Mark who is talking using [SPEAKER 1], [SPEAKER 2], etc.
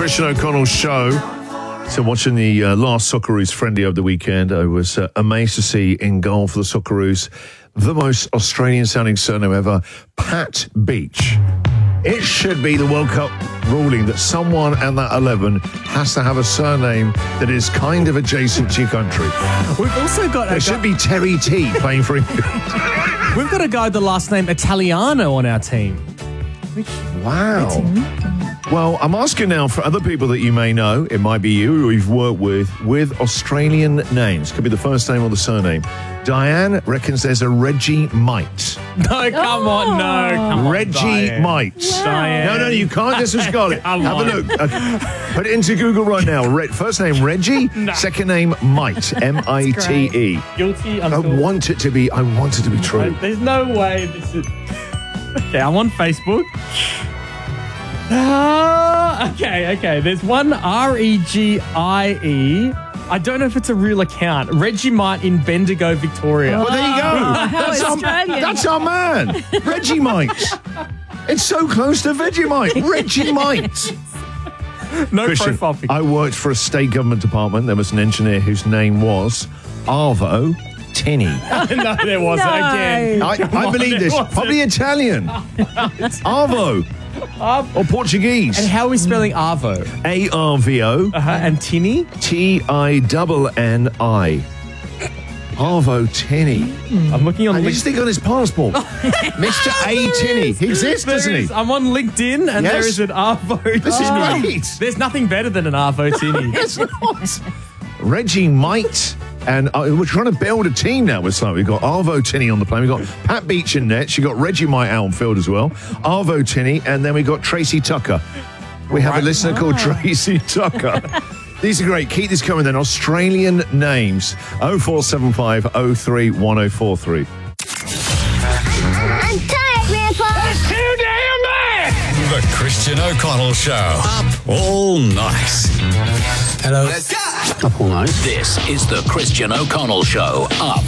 [SPEAKER 1] Christian O'Connell show. So watching the last Socceroos friendly over the weekend, I was amazed to see in goal for the Socceroos the most Australian-sounding surname ever, Pat Beach. It should be the World Cup ruling that someone at that 11 has to have a surname that is kind of adjacent to your country.
[SPEAKER 2] We've also got
[SPEAKER 1] There should be Terry T playing for England.
[SPEAKER 2] We've got a guy with the last name Italiano on our team.
[SPEAKER 1] Wow. Well, I'm asking now for other people that you may know, it might be you or you've worked with Australian names. Could be the first name or the surname. Diane reckons there's a Reggie Might.
[SPEAKER 2] No, come on, no. Come on,
[SPEAKER 1] Reggie
[SPEAKER 2] Diane.
[SPEAKER 1] Might.
[SPEAKER 2] Diane.
[SPEAKER 1] No, you can't. This has got it.
[SPEAKER 2] Come
[SPEAKER 1] Have a
[SPEAKER 2] on.
[SPEAKER 1] look. Put it into Google right now. First name Reggie, second name Might. M-I-T-E.
[SPEAKER 2] Guilty
[SPEAKER 1] I
[SPEAKER 2] until...
[SPEAKER 1] want it to be true.
[SPEAKER 2] There's no way this is... Okay, I'm on Facebook. Okay. There's one Regie. I don't know if it's a real account. Reggie Might in Bendigo, Victoria.
[SPEAKER 1] Well, there you go.
[SPEAKER 3] how Australian.
[SPEAKER 1] That's our man. Reggie Might. It's so close to Vegemite. Reggie Might.
[SPEAKER 2] No
[SPEAKER 1] Christian,
[SPEAKER 2] profile picture.
[SPEAKER 1] I worked for a state government department. There was an engineer whose name was Arvo Tinny.
[SPEAKER 2] No, there wasn't.
[SPEAKER 3] No.
[SPEAKER 2] Again.
[SPEAKER 1] I believe this. Probably Italian. Arvo. Or Portuguese.
[SPEAKER 2] And how are we spelling Arvo?
[SPEAKER 1] A-R-V-O.
[SPEAKER 2] And Tinny?
[SPEAKER 1] T-I-N-N-I. Arvo Tinny.
[SPEAKER 2] I'm looking on
[SPEAKER 1] I just think on his passport. Mr. A. Tinny. He exists, doesn't he?
[SPEAKER 2] I'm on LinkedIn and
[SPEAKER 1] Yes.
[SPEAKER 2] there is an Arvo Tinny.
[SPEAKER 1] This is great.
[SPEAKER 2] There's nothing better than an Arvo Tinny.
[SPEAKER 1] It's not. Reggie Might. And we're trying to build a team now with something. We've got Arvo Tinny on the plane. We've got Pat Beach in net. She got Reggie Might out on field as well. Arvo Tinny. And then we got Tracy Tucker. We have a listener called Tracy Tucker. These are great. Keep this coming then. Australian names. 0475 03 1043.
[SPEAKER 4] I'm tired, Grandpa.
[SPEAKER 5] That's too damn bad! The Christian O'Connell Show. Up all night.
[SPEAKER 6] Hello.
[SPEAKER 5] Let's go! Up all night. This is the Christian O'Connell Show. Up